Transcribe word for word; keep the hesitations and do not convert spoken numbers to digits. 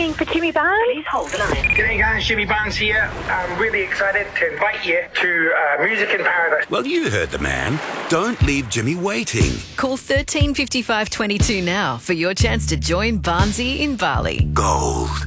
waiting for Jimmy Barnes. Please hold the line. G'day guys, Jimmy Barnes here. I'm really excited to invite you to uh, Music in Paradise. Well, you heard the man. Don't leave Jimmy waiting. Call thirteen fifty-five twenty-two now for your chance to join Barnesy in Bali. Gold.